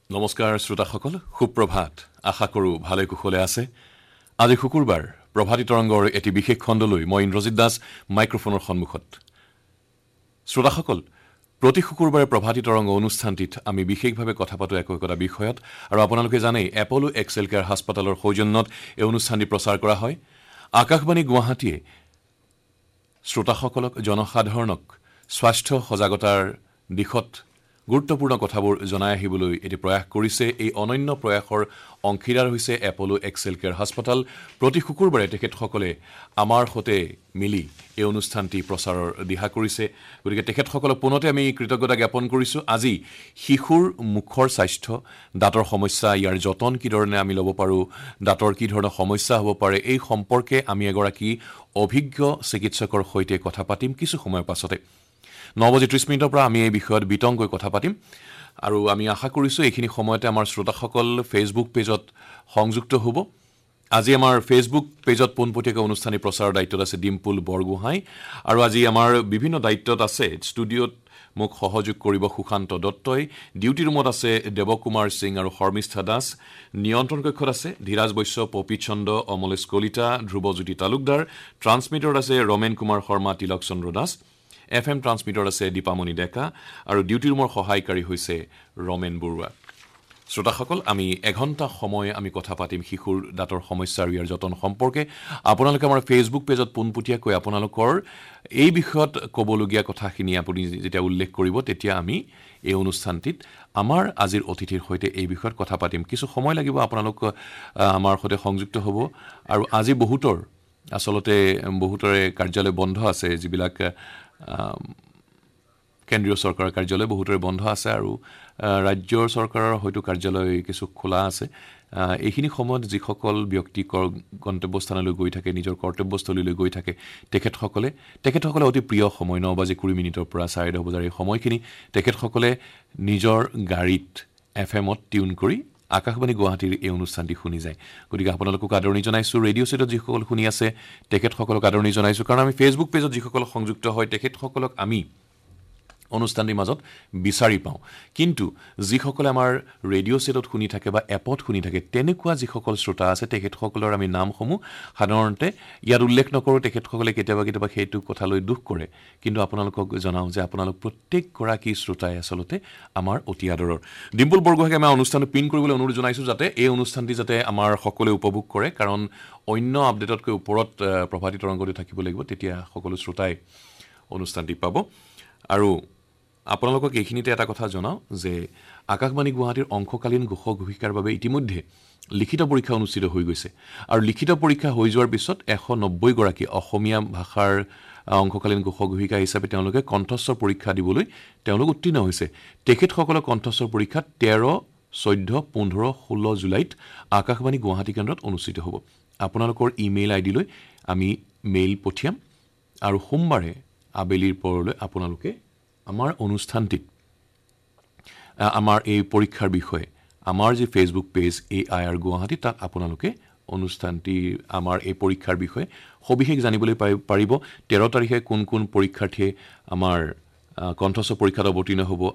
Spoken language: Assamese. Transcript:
নমস্কাৰ শ্ৰোতাসকল, সুপ্ৰভাত। আশা কৰোঁ ভালে কুশলে আছে। আজি শুকুৰবাৰ প্ৰভাতী তৰংগৰ এটি বিশেষ খণ্ডলৈ মই ইন্দ্ৰজিৎ দাস মাইক্ৰফোনৰ সন্মুখত। শ্ৰোতাসকল, প্ৰতি শুকুৰবাৰে প্ৰভাতী তৰংগ অনুষ্ঠানটিত আমি বিশেষভাৱে কথা পাতোঁ একো বিষয়ত, আৰু আপোনালোকে জানেই এপলো এক্সেল কেয়াৰ হাস্পতালৰ সৌজন্যত এই অনুষ্ঠানটি প্ৰচাৰ কৰা হয়। আকাশবাণী গুৱাহাটীয়ে শ্ৰোতাসকলক, জনসাধাৰণক স্বাস্থ্য সজাগতাৰ দিশত গুৰুত্বপূৰ্ণ কথাবোৰ জনাই আহিবলৈ এটি প্ৰয়াস কৰিছে। এই অনন্য প্ৰয়াসৰ অংশীদাৰ হৈছে এপলো এক্সেল কেয়াৰ হাস্পতাল। প্ৰতি শুকুৰবাৰে তেখেতসকলে আমাৰ সৈতে মিলি এই অনুষ্ঠানটি প্ৰচাৰৰ দিহা কৰিছে। গতিকে তেখেতসকলক পুনতে আমি কৃতজ্ঞতা জ্ঞাপন কৰিছোঁ। আজি শিশুৰ মুখৰ স্বাস্থ্য, দাঁতৰ সমস্যা, ইয়াৰ যতন কি ধৰণে আমি ল'ব পাৰোঁ, দাঁতৰ কি ধৰণৰ সমস্যা হ'ব পাৰে, এই সম্পৰ্কে আমি এগৰাকী অভিজ্ঞ চিকিৎসকৰ সৈতে কথা পাতিম কিছু সময়ৰ পাছতে। 9:30 পৰা আমি এই বিষয়ত বিতংকৈ কথা পাতিম, আৰু আমি আশা কৰিছোঁ এইখিনি সময়তে আমাৰ শ্ৰোতাসকল ফেচবুক পেজত সংযুক্ত হ'ব। আজি আমাৰ ফেচবুক পেজত পোনপটীয়াকৈ অনুষ্ঠানী প্ৰচাৰৰ দায়িত্বত আছে ডিম্পুল বৰগোহাঁই, আৰু আজি আমাৰ বিভিন্ন দায়িত্বত আছে ষ্টুডিঅ'ত মোক সহযোগ কৰিব সুশান্ত দত্তই, ডিউটি ৰুমত আছে দেৱকুমাৰ সিং আৰু শৰ্মিষ্ঠা দাস, নিয়ন্ত্ৰণ কক্ষত আছে ধীৰাজ বৈশ্য, পপি চন্দ, অমলেশ কলিতা, ধ্ৰুৱজ্যোতি তালুকদাৰ, ট্ৰান্সমিটাৰত আছে ৰমেন কুমাৰ শৰ্মা, তিলক চন্দ্ৰ দাস, FM ট্ৰান্সমিটাৰত আছে দীপামণি ডেকা, আৰু ডিউটি ৰুমৰ সহায়কাৰী হৈছে ৰমেন বৰুৱা। শ্ৰোতাসকল, আমি এঘণ্টা সময় আমি কথা পাতিম শিশুৰ দাঁতৰ সমস্যা আৰু ইয়াৰ যতন সম্পৰ্কে। আপোনালোকে আমাৰ ফেচবুক পেজত পোনপটীয়াকৈ আপোনালোকৰ এই বিষয়ত ক'বলগীয়া কথাখিনি আপুনি যেতিয়া উল্লেখ কৰিব, তেতিয়া আমি এই অনুষ্ঠানটিত আমাৰ আজিৰ অতিথিৰ সৈতে এই বিষয়ত কথা পাতিম। কিছু সময় লাগিব, আপোনালোক আমাৰ সৈতে সংযুক্ত হ'ব। আৰু আজি বহুতৰে কাৰ্যালয় বন্ধ আছে, যিবিলাক কেন্দ্ৰীয় চৰকাৰৰ কাৰ্যালয় বহুতৰে বন্ধ আছে, আৰু ৰাজ্যৰ চৰকাৰৰ হয়তো কাৰ্যালয় কিছু খোলা আছে। এইখিনি সময়ত যিসকল ব্যক্তি গন্তব্যস্থানলৈ গৈ থাকে, নিজৰ কৰ্তব্যস্থলীলৈ গৈ থাকে, তেখেতসকলে অতি প্ৰিয় সময় 9:20 পৰা 10:30 বজাৰ এই সময়খিনি তেখেতসকলে নিজৰ গাড়ীত FM-ত টিউন কৰি আকাশবাণী গুৱাহাটীৰ এই অনুষ্ঠানটি শুনি যায়। গতিকে আপোনালোকক আদৰণি জনাইছোঁ। ৰেডিঅ' ছেটত যিসকল শুনি আছে তেখেতসকলক আদৰণি জনাইছোঁ, কাৰণ আমি ফেচবুক পেজত যিসকল সংযুক্ত হয় তেখেতসকলক আমি অনুষ্ঠানটিৰ মাজত বিচাৰি পাওঁ। কিন্তু যিসকলে আমাৰ ৰেডিঅ' ছেটত শুনি থাকে বা এপত শুনি থাকে, তেনেকুৱা যিসকল শ্ৰোতা আছে তেখেতসকলৰ আমি নামসমূহ সাধাৰণতে ইয়াত উল্লেখ নকৰোঁ। তেখেতসকলে কেতিয়াবা সেইটো কথালৈ দুখ কৰে, কিন্তু আপোনালোকক জনাওঁ যে আপোনালোক প্ৰত্যেকগৰাকী শ্ৰোতাই আচলতে আমাৰ অতি আদৰৰ। ডিম্পুল বৰগোহাঁইক আমাৰ অনুষ্ঠানটো পিন কৰিবলৈ অনুৰোধ জনাইছোঁ, যাতে এই অনুষ্ঠানটি যাতে আমাৰ সকলোৱে উপভোগ কৰে, কাৰণ অন্য আপডেটতকৈ ওপৰত প্ৰভাতী তৰংগটো থাকিব লাগিব, তেতিয়া সকলো শ্ৰোতাই অনুষ্ঠানটি পাব। আৰু আপোনালোকক এইখিনিতে এটা কথা জনাওঁ যে আকাশবাণী গুৱাহাটীৰ অংশকালীন ঘোষক ঘোষিকাৰ বাবে ইতিমধ্যে লিখিত পৰীক্ষা অনুষ্ঠিত হৈ গৈছে, আৰু লিখিত পৰীক্ষা হৈ যোৱাৰ পিছত 190গৰাকী অসমীয়া ভাষাৰ অংশকালীন ঘোষক ঘোষিকা হিচাপে তেওঁলোকে কণ্ঠস্বৰ পৰীক্ষা দিবলৈ তেওঁলোক উত্তীৰ্ণ হৈছে। তেখেতসকলৰ কণ্ঠস্বৰ পৰীক্ষা 13, 14, 15, 16 জুলাইত আকাশবাণী গুৱাহাটী কেন্দ্ৰত অনুষ্ঠিত হ'ব। আপোনালোকৰ ইমেইল ID লৈ আমি মেইল পঠিয়াম, আৰু সোমবাৰে আবেলিৰ পৰলৈ আপোনালোকে আমাৰ অনুষ্ঠানটিত আমাৰ এই পৰীক্ষাৰ বিষয়ে আমাৰ যি ফেচবুক পেজ AIR গুৱাহাটী, তাত আপোনালোকে অনুষ্ঠানটি আমাৰ এই পৰীক্ষাৰ বিষয়ে সবিশেষ জানিবলৈ পাৰিব। 13 তাৰিখে কোন পৰীক্ষাৰ্থীয়ে আমাৰ কণ্ঠস্বৰ পৰীক্ষাত অৱতীৰ্ণ হ'ব,